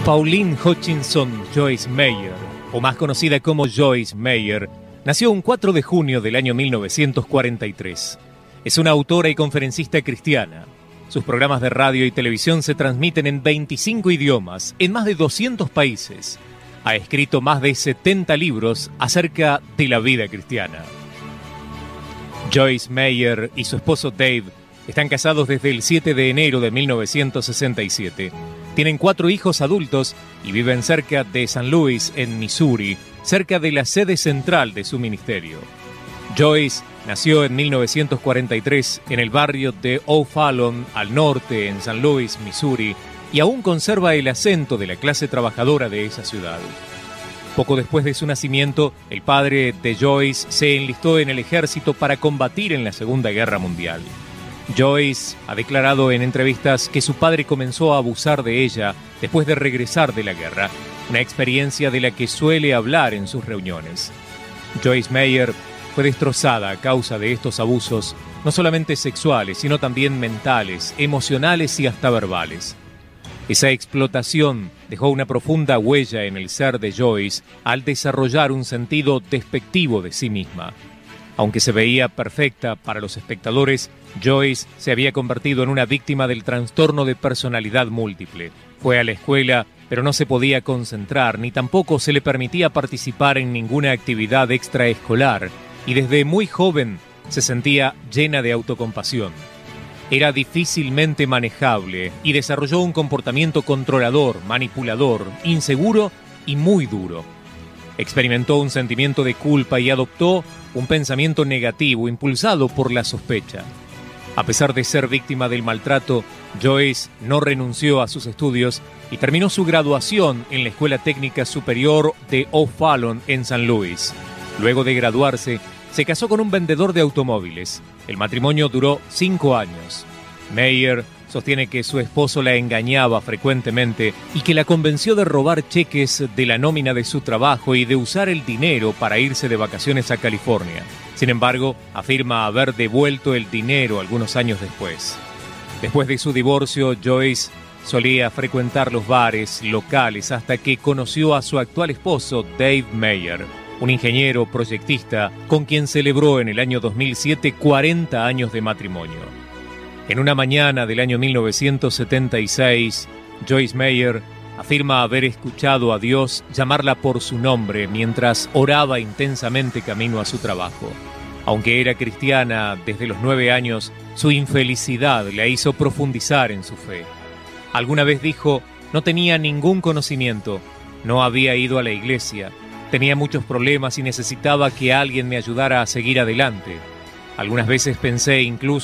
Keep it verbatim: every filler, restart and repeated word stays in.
Pauline Hutchinson Joyce Meyer, o más conocida como Joyce Meyer, nació un cuatro de junio del año mil novecientos cuarenta y tres. Es una autora y conferencista cristiana. Sus programas de radio y televisión se transmiten en veinticinco idiomas, en más de doscientos países. Ha escrito más de setenta libros acerca de la vida cristiana. Joyce Meyer y su esposo Dave están casados desde el siete de enero de mil novecientos sesenta y siete. Tienen cuatro hijos adultos y viven cerca de San Luis, en Missouri, cerca de la sede central de su ministerio. Joyce nació en mil novecientos cuarenta y tres en el barrio de O'Fallon, al norte, en San Luis, Missouri, y aún conserva el acento de la clase trabajadora de esa ciudad. Poco después de su nacimiento, el padre de Joyce se enlistó en el ejército para combatir en la Segunda Guerra Mundial. Joyce ha declarado en entrevistas que su padre comenzó a abusar de ella después de regresar de la guerra, una experiencia de la que suele hablar en sus reuniones. Joyce Meyer fue destrozada a causa de estos abusos, no solamente sexuales, sino también mentales, emocionales y hasta verbales. Esa explotación dejó una profunda huella en el ser de Joyce al desarrollar un sentido despectivo de sí misma. Aunque se veía perfecta para los espectadores, Joyce se había convertido en una víctima del trastorno de personalidad múltiple. Fue a la escuela, pero no se podía concentrar, ni tampoco se le permitía participar en ninguna actividad extraescolar, y desde muy joven se sentía llena de autocompasión. Era difícilmente manejable y desarrolló un comportamiento controlador, manipulador, inseguro y muy duro. Experimentó un sentimiento de culpa y adoptó un pensamiento negativo impulsado por la sospecha. A pesar de ser víctima del maltrato, Joyce no renunció a sus estudios y terminó su graduación en la Escuela Técnica Superior de O'Fallon en San Luis. Luego de graduarse, se casó con un vendedor de automóviles. El matrimonio duró cinco años. Meyer sostiene que su esposo la engañaba frecuentemente y que la convenció de robar cheques de la nómina de su trabajo y de usar el dinero para irse de vacaciones a California. Sin embargo, afirma haber devuelto el dinero algunos años después. Después de su divorcio, Joyce solía frecuentar los bares locales hasta que conoció a su actual esposo, Dave Meyer, un ingeniero proyectista con quien celebró en el año dos mil siete cuarenta años de matrimonio. En una mañana del año mil novecientos setenta y seis, Joyce Meyer afirma haber escuchado a Dios llamarla por su nombre mientras oraba intensamente camino a su trabajo. Aunque era cristiana desde los nueve años, su infelicidad la hizo profundizar en su fe. Alguna vez dijo: no tenía ningún conocimiento, no había ido a la iglesia, tenía muchos problemas y necesitaba que alguien me ayudara a seguir adelante. Algunas veces pensé incluso